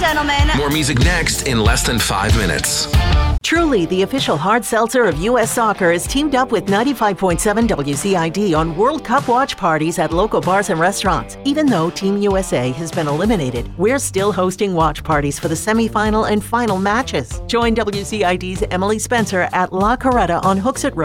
gentlemen. More music next in less than 5 minutes. Truly, the official hard seltzer of U.S. Soccer, is teamed up with 95.7 WCID on World Cup watch parties at local bars and restaurants. Even though Team USA has been eliminated, we're still hosting watch parties for the semifinal and final matches. Join WCID's Emily Spencer at La Coretta on Hooksett Road